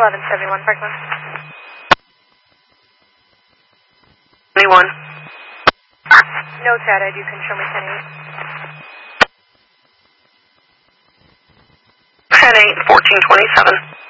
1171 Parkland. 21. No chat ID, you can show me 10-8. 10-8, 1427.